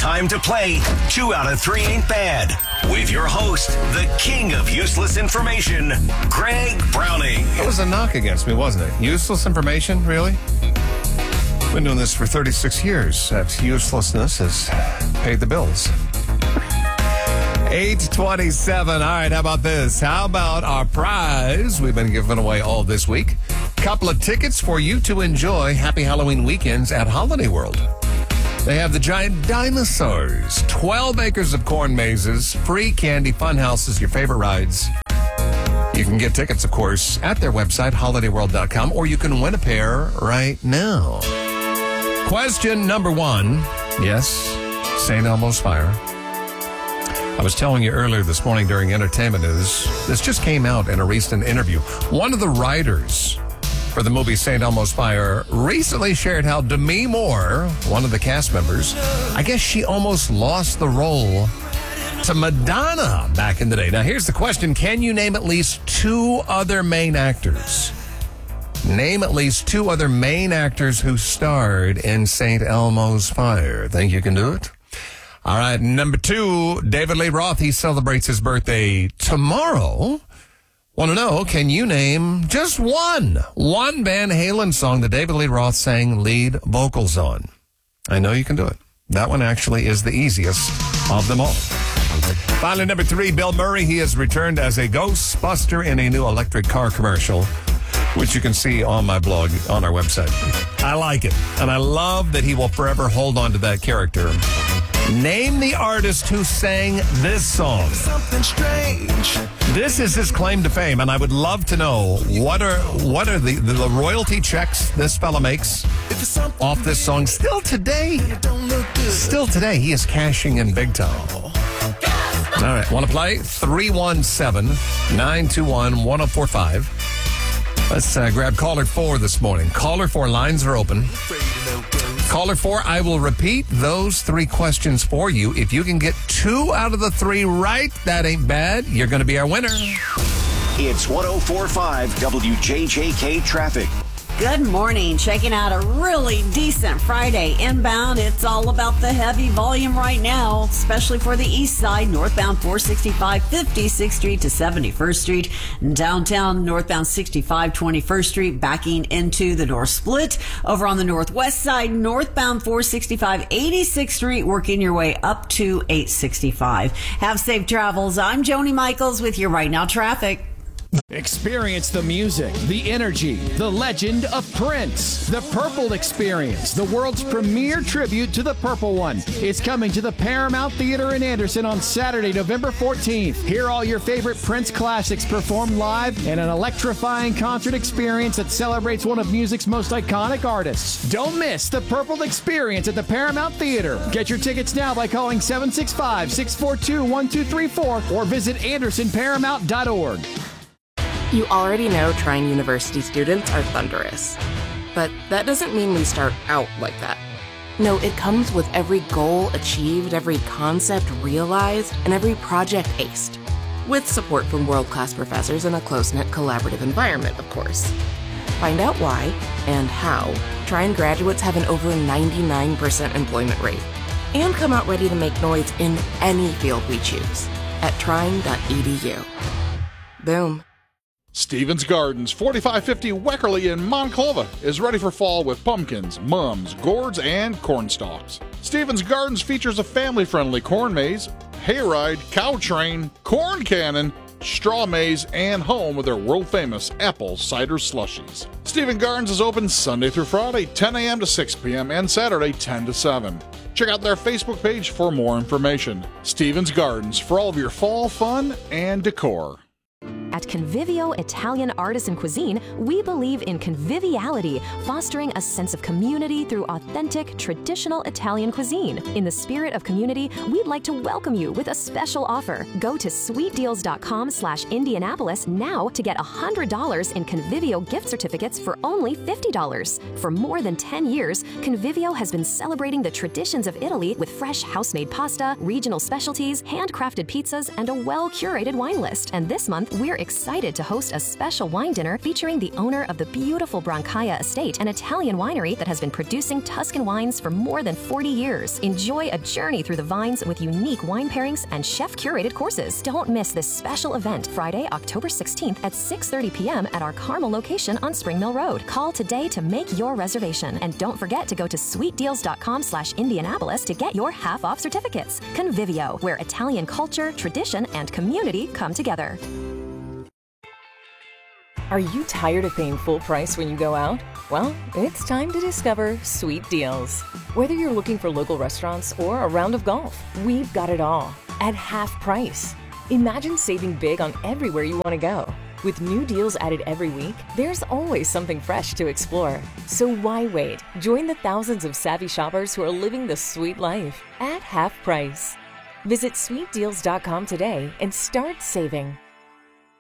time to play 2 out of 3 Ain't Bad with your host, the king of useless information, Greg Browning. That was a knock against me, wasn't it? Useless information, really? Been doing this for 36 years. That uselessness has paid the bills. 8:27. All right, how about this? How about our prize we've been giving away all this week? Couple of tickets for you to enjoy Happy Halloween weekends at Holiday World. They have the giant dinosaurs, 12 acres of corn mazes, free candy, fun houses, your favorite rides. You can get tickets, of course, at their website, holidayworld.com, or you can win a pair right now. Question number 1. Yes, St. Elmo's Fire. I was telling you earlier this morning during Entertainment News, this just came out in a recent interview. One of the writers for the movie St. Elmo's Fire recently shared how Demi Moore, one of the cast members, I guess she almost lost the role to Madonna back in the day. Now, here's the question. Can you name at least 2 other main actors? Name at least 2 other main actors who starred in St. Elmo's Fire. Think you can do it? All right, number 2, David Lee Roth. He celebrates his birthday tomorrow. Want to know, can you name just one Van Halen song that David Lee Roth sang lead vocals on? I know you can do it. That one actually is the easiest of them all. Finally, number 3, Bill Murray. He has returned as a Ghostbuster in a new electric car commercial, which you can see on my blog on our website. I like it, and I love that he will forever hold on to that character. Name the artist who sang this song. Something strange. This is his claim to fame, and I would love to know what are the royalty checks this fella makes off this song. Still today, he is cashing in big time. All right, want to play? 317-921-1045. Let's grab caller 4 this morning. Caller 4, lines are open. Caller 4, I will repeat those 3 questions for you. If you can get 2 out of the 3 right, that ain't bad. You're going to be our winner. It's 104.5 WJJK Traffic. Good morning. Checking out a really decent Friday inbound. It's all about the heavy volume right now, especially for the east side, northbound 465, 56th Street to 71st Street. Downtown, northbound 65, 21st Street, backing into the North Split. Over on the northwest side, northbound 465, 86th Street, working your way up to 865. Have safe travels. I'm Joni Michaels with your Right Now Traffic. Experience the music, the energy, the legend of Prince. The Purple Experience, the world's premier tribute to the Purple One, is coming to the Paramount Theater in Anderson on Saturday, November 14th. Hear all your favorite Prince classics performed live in an electrifying concert experience that celebrates one of music's most iconic artists. Don't miss the Purple Experience at the Paramount Theater. Get your tickets now by calling 765-642-1234 or visit andersonparamount.org. You already know Trine University students are thunderous. But that doesn't mean we start out like that. No, it comes with every goal achieved, every concept realized, and every project aced. With support from world-class professors in a close-knit collaborative environment, of course. Find out why and how Trine graduates have an over 99% employment rate. And come out ready to make noise in any field we choose at trine.edu. Boom. Stevens Gardens, 4550 Weckerly in Monclova, is ready for fall with pumpkins, mums, gourds, and corn stalks. Stevens Gardens features a family-friendly corn maze, hayride, cow train, corn cannon, straw maze, and home with their world-famous apple cider slushies. Stevens Gardens is open Sunday through Friday, 10 a.m. to 6 p.m., and Saturday, 10 to 7. Check out their Facebook page for more information. Stevens Gardens, for all of your fall fun and decor. At Convivio Italian Artisan Cuisine, we believe in conviviality, fostering a sense of community through authentic, traditional Italian cuisine. In the spirit of community, we'd like to welcome you with a special offer. Go to sweetdeals.com/Indianapolis now to get $100 in Convivio gift certificates for only $50. For more than 10 years, Convivio has been celebrating the traditions of Italy with fresh house-made pasta, regional specialties, handcrafted pizzas, and a well-curated wine list. And this month, we're excited to host a special wine dinner featuring the owner of the beautiful Brancaia Estate, an Italian winery that has been producing Tuscan wines for more than 40 years. Enjoy a journey through the vines with unique wine pairings and chef-curated courses. Don't miss this special event Friday, October 16th at 6:30 p.m. at our Carmel location on Spring Mill Road. Call today to make your reservation. And don't forget to go to sweetdeals.com/Indianapolis to get your half-off certificates. Convivio, where Italian culture, tradition, and community come together. Are you tired of paying full price when you go out? Well, it's time to discover Sweet Deals. Whether you're looking for local restaurants or a round of golf, we've got it all at half price. Imagine saving big on everywhere you want to go. With new deals added every week, there's always something fresh to explore. So why wait? Join the thousands of savvy shoppers who are living the sweet life at half price. Visit sweetdeals.com today and start saving.